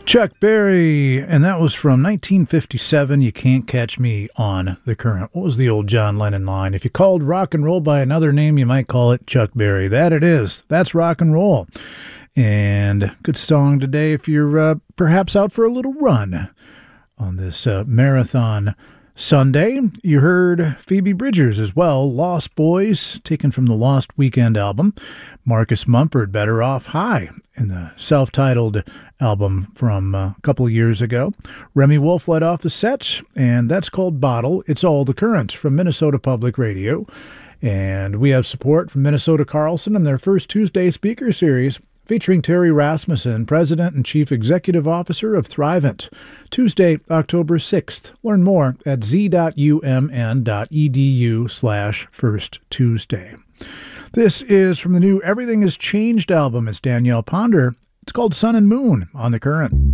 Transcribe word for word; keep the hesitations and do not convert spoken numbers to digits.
Chuck Berry, and that was from nineteen fifty-seven, You Can't Catch Me on the Current. What was the old John Lennon line? If you called rock and roll by another name, you might call it Chuck Berry. That it is. That's rock and roll. And good song today if you're uh, perhaps out for a little run on this uh, marathon Sunday. You heard Phoebe Bridgers as well, Lost Boys, taken from the Lost Weekend album. Marcus Mumford, Better Off High, in the self-titled album from uh, a couple of years ago. Remy Wolf led off the sets, and that's called Bottle. It's All the Current from Minnesota Public Radio. And we have support from Minnesota Carlson and their first Tuesday speaker series, featuring Terry Rasmussen, President and Chief Executive Officer of Thrivent. Tuesday, October sixth. Learn more at z.umn.edu slash First Tuesday. This is from the new Everything Has Changed album. It's Danielle Ponder. It's called Sun and Moon on the Current.